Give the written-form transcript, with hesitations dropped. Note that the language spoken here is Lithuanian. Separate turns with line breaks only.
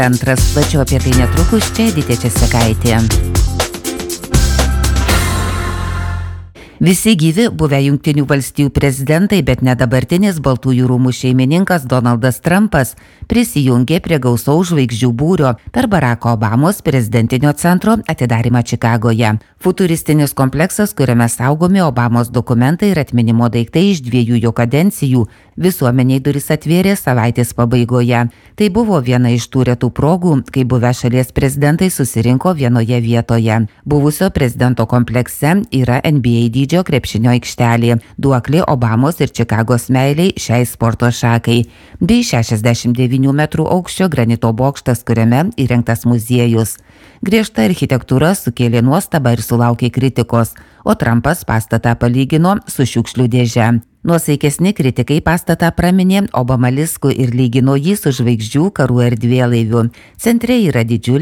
Antras plačiau apie tai netrukus, čia Editė Česekaitė. Visi gyvi buvę Jungtinių valstijų prezidentai, bet ne dabartinis Baltųjų rūmų šeimininkas Donaldas Trumpas prisijungė prie gausaus žvaigždžių būrio per Baracko Obamos prezidentinio centro atidarymą Čikagoje. Futuristinis kompleksas, kuriame saugomi Obamos dokumentai ir atminimo daiktai iš 2 jo kadencijų, visuomeniai duris atvėrė savaitės pabaigoje. Tai buvo viena iš tų retų progų, kai buvę šalies prezidentai susirinko vienoje vietoje. Buvusio prezidento komplekse yra NBA dydžio krepšinio aikštelė, duoklė Obamos ir Čikagos meiliai šiai sporto šakai, bei 69 metrų aukščio granito bokštas, kuriame įrengtas muziejus. Griežta architektūra sukėlė nuostabą ir sulaukė kritikos, o Trumpas pastatą palygino su šiukšlių dėže. Nuosaikesni kritikai pastatą praminė Obamalisku ir lygino jį su žvaigždžių karų erdvėlaiviu. Centre yra didžiulė